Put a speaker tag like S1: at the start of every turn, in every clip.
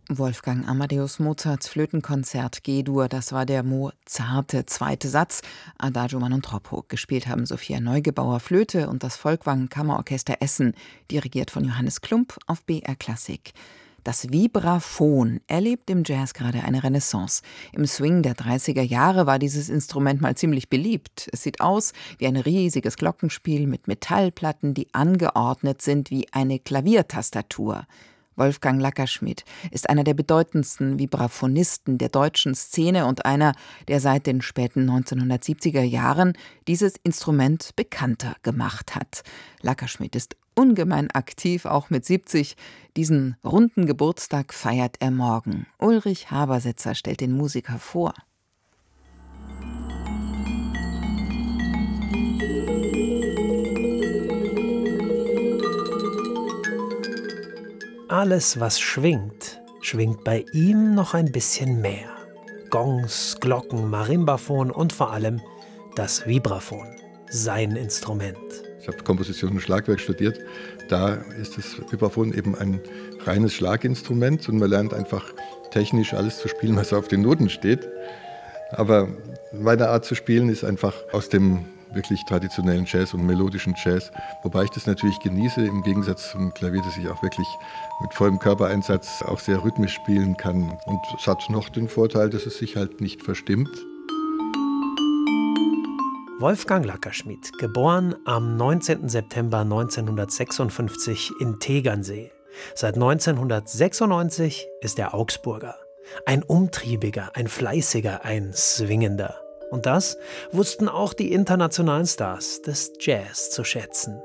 S1: Wolfgang Amadeus Mozarts Flötenkonzert G-Dur, das war der zarte zweite Satz. Adagio man und troppo. Gespielt haben Sophia Neugebauer Flöte und das Folkwang Kammerorchester Essen, dirigiert von Johannes Klumpp auf BR Klassik. Das Vibraphon erlebt im Jazz gerade eine Renaissance. Im Swing der 30er Jahre war dieses Instrument mal ziemlich beliebt. Es sieht aus wie ein riesiges Glockenspiel mit Metallplatten, die angeordnet sind wie eine Klaviertastatur. Wolfgang Lackerschmidt ist einer der bedeutendsten Vibraphonisten der deutschen Szene und einer, der seit den späten 1970er Jahren dieses Instrument bekannter gemacht hat. Lackerschmidt ist ungemein aktiv, auch mit 70. Diesen runden Geburtstag feiert er morgen. Ulrich Habersetzer stellt den Musiker vor.
S2: Alles, was schwingt, schwingt bei ihm noch ein bisschen mehr. Gongs, Glocken, Marimbaphon und vor allem das Vibraphon, sein Instrument.
S3: Ich habe Komposition und Schlagwerk studiert. Da ist das Vibraphon eben ein reines Schlaginstrument und man lernt einfach technisch alles zu spielen, was auf den Noten steht. Aber meine Art zu spielen ist einfach aus dem wirklich traditionellen Jazz und melodischen Jazz, wobei ich das natürlich genieße, im Gegensatz zum Klavier, das ich auch wirklich mit vollem Körpereinsatz auch sehr rhythmisch spielen kann. Und es hat noch den Vorteil, dass es sich halt nicht verstimmt.
S2: Wolfgang Lackerschmidt, geboren am 19. September 1956 in Tegernsee. Seit 1996 ist er Augsburger. Ein umtriebiger, ein fleißiger, ein swingender. Und das wussten auch die internationalen Stars des Jazz zu schätzen.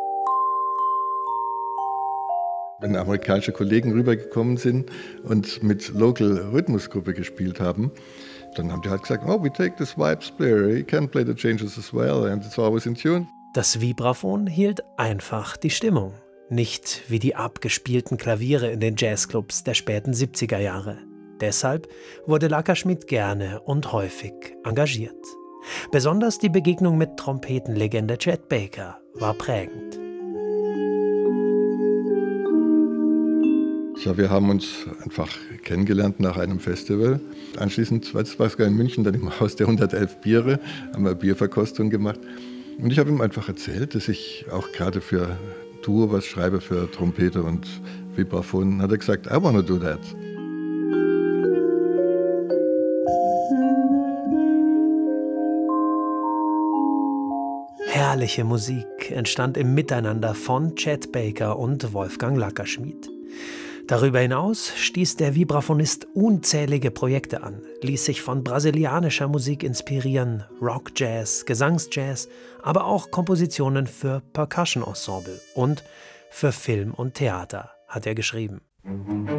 S3: Wenn amerikanische Kollegen rübergekommen sind und mit Local-Rhythmusgruppe gespielt haben, dann haben die halt gesagt, oh, we take this Vibes player, he can play the changes as well and it's always in tune.
S2: Das Vibraphon hielt einfach die Stimmung. Nicht wie die abgespielten Klaviere in den Jazzclubs der späten 70er Jahre. Deshalb wurde Lackerschmidt gerne und häufig engagiert. Besonders die Begegnung mit Trompetenlegende Chet Baker war prägend.
S3: Ja, wir haben uns einfach kennengelernt nach einem Festival. Anschließend, war es sogar in München, dann im Haus der 111 Biere, haben wir Bierverkostung gemacht. Und ich habe ihm einfach erzählt, dass ich auch gerade für Duo was schreibe, für Trompete und Vibraphon. Hat er gesagt, I wanna do that.
S2: Herrliche Musik entstand im Miteinander von Chet Baker und Wolfgang Lackerschmidt. Darüber hinaus stieß der Vibraphonist unzählige Projekte an, ließ sich von brasilianischer Musik inspirieren, Rock-Jazz, Gesangsjazz, aber auch Kompositionen für Percussion-Ensemble und für Film und Theater hat er geschrieben.